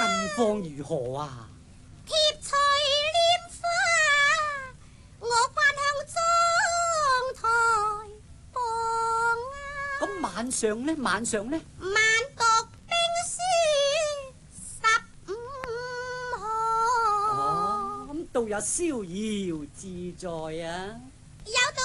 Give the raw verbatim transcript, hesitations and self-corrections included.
況如何啊？ 貼翠蓮花，我關向妝台放啊。 咁晚上呢？晚上呢？ 晚讀兵書十五行。 哦，咁都有逍遙自在啊。 有